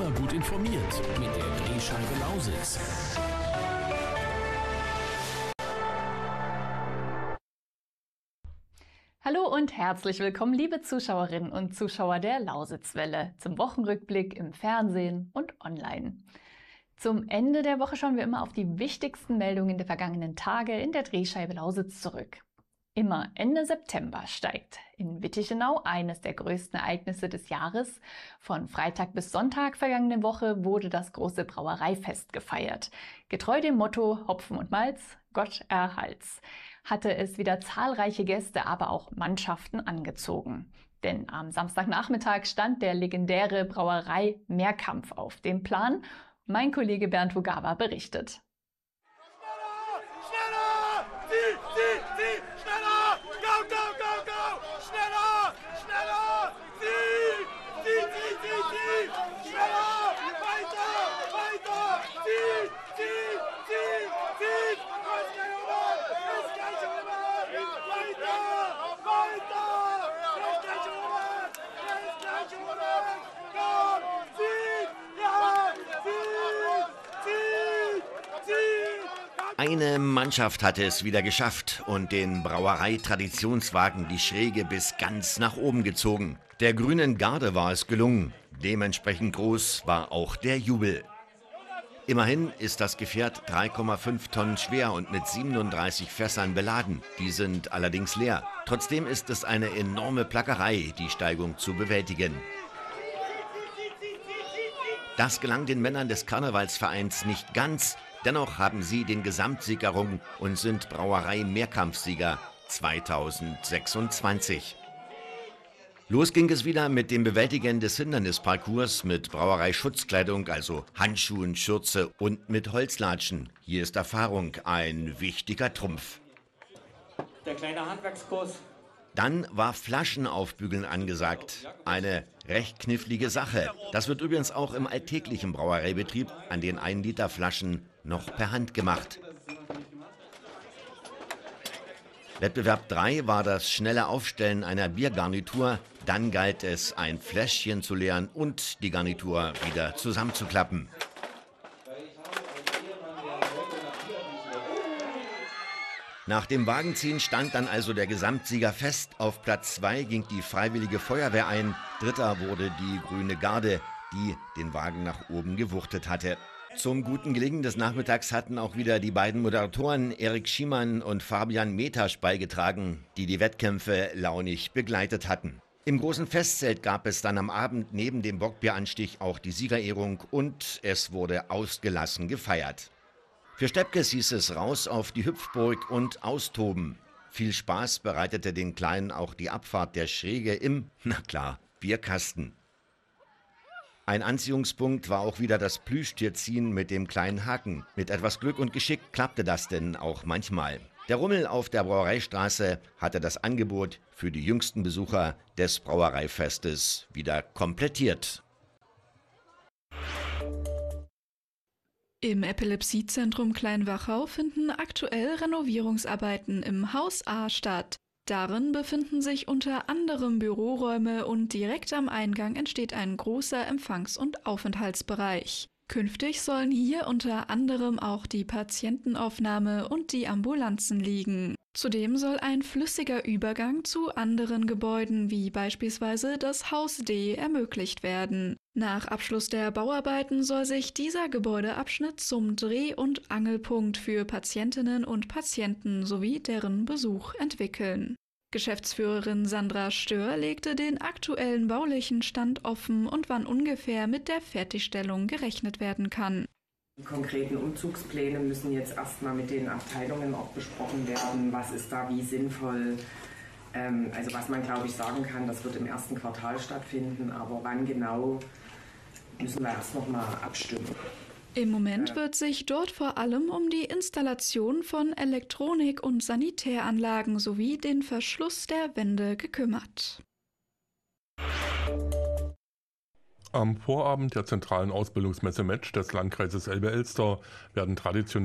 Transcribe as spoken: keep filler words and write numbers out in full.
Immer gut informiert mit der Drehscheibe Lausitz. Hallo und herzlich willkommen, liebe Zuschauerinnen und Zuschauer der Lausitzwelle, zum Wochenrückblick im Fernsehen und online. Zum Ende der Woche schauen wir immer auf die wichtigsten Meldungen der vergangenen Tage in der Drehscheibe Lausitz zurück. Immer Ende September steigt in Wittichenau eines der größten Ereignisse des Jahres. Von Freitag bis Sonntag vergangene Woche wurde das große Brauereifest gefeiert. Getreu dem Motto Hopfen und Malz, Gott erhalt's, hatte es wieder zahlreiche Gäste, aber auch Mannschaften angezogen. Denn am Samstagnachmittag stand der legendäre Brauerei Mehrkampf auf dem Plan. Mein Kollege Bernd Hugawa berichtet. Schneller! Zieh, zieh, zieh! Schneller! Go, go, go, go! Schneller! Schneller! Zieh! Zieh, zieh, zieh, zieh! Schneller! Weiter! Weiter! Zieh! Zieh! Zieh! Zieh! Ist gleich rüber! Ist gleich rüber! Weiter! Weiter! Ist gleich rüber! Ist gleich rüber! Komm! Zieh! Ja! Zieh! Zieh! Zieh! Eine Mannschaft hatte es wieder geschafft und den Brauereitraditionswagen die Schräge bis ganz nach oben gezogen. Der grünen Garde war es gelungen. Dementsprechend groß war auch der Jubel. Immerhin ist das Gefährt drei Komma fünf Tonnen schwer und mit siebenunddreißig Fässern beladen. Die sind allerdings leer. Trotzdem ist es eine enorme Plackerei, die Steigung zu bewältigen. Das gelang den Männern des Karnevalsvereins nicht ganz. Dennoch haben sie den Gesamtsieg errungen und sind Brauerei-Mehrkampfsieger zweitausendsechsundzwanzig. Los ging es wieder mit dem Bewältigen des Hindernisparcours mit Brauereischutzkleidung, also Handschuhen, Schürze und mit Holzlatschen. Hier ist Erfahrung ein wichtiger Trumpf. Der kleine Handwerkskurs. Dann war Flaschenaufbügeln angesagt. Eine recht knifflige Sache. Das wird übrigens auch im alltäglichen Brauereibetrieb an den ein Liter Flaschen noch per Hand gemacht. Wettbewerb drei war das schnelle Aufstellen einer Biergarnitur. Dann galt es, ein Fläschchen zu leeren und die Garnitur wieder zusammenzuklappen. Nach dem Wagenziehen stand dann also der Gesamtsieger fest. Auf Platz zwei ging die Freiwillige Feuerwehr ein. Dritter wurde die Grüne Garde, die den Wagen nach oben gewuchtet hatte. Zum guten Gelingen des Nachmittags hatten auch wieder die beiden Moderatoren Erik Schiemann und Fabian Metasch beigetragen, die die Wettkämpfe launig begleitet hatten. Im großen Festzelt gab es dann am Abend neben dem Bockbieranstich auch die Siegerehrung und es wurde ausgelassen gefeiert. Für Steppkes hieß es raus auf die Hüpfburg und austoben. Viel Spaß bereitete den Kleinen auch die Abfahrt der Schräge im, na klar, Bierkasten. Ein Anziehungspunkt war auch wieder das Plüschtierziehen mit dem kleinen Haken. Mit etwas Glück und Geschick klappte das denn auch manchmal. Der Rummel auf der Brauereistraße hatte das Angebot für die jüngsten Besucher des Brauereifestes wieder komplettiert. Im Epilepsiezentrum Kleinwachau finden aktuell Renovierungsarbeiten im Haus A statt. Darin befinden sich unter anderem Büroräume und direkt am Eingang entsteht ein großer Empfangs- und Aufenthaltsbereich. Künftig sollen hier unter anderem auch die Patientenaufnahme und die Ambulanzen liegen. Zudem soll ein flüssiger Übergang zu anderen Gebäuden wie beispielsweise das Haus D ermöglicht werden. Nach Abschluss der Bauarbeiten soll sich dieser Gebäudeabschnitt zum Dreh- und Angelpunkt für Patientinnen und Patienten sowie deren Besuch entwickeln. Geschäftsführerin Sandra Stör legte den aktuellen baulichen Stand offen und wann ungefähr mit der Fertigstellung gerechnet werden kann. Die konkreten Umzugspläne müssen jetzt erstmal mit den Abteilungen auch besprochen werden. Was ist da wie sinnvoll? Ähm, also was man, glaube ich, sagen kann, das wird im ersten Quartal stattfinden, aber wann genau, müssen wir erst noch mal abstimmen. Im Moment wird sich dort vor allem um die Installation von Elektronik- und Sanitäranlagen sowie den Verschluss der Wände gekümmert. Am Vorabend der zentralen Ausbildungsmesse Metsch des Landkreises Elbe-Elster werden traditionell